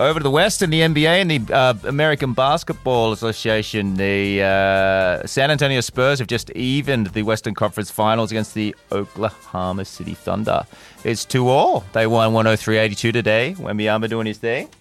Over to the West in the NBA and the American Basketball Association, the San Antonio Spurs have just evened the Western Conference Finals against the Oklahoma City Thunder. It's 2-2. They won 103-82 today. Wembanyama doing his thing.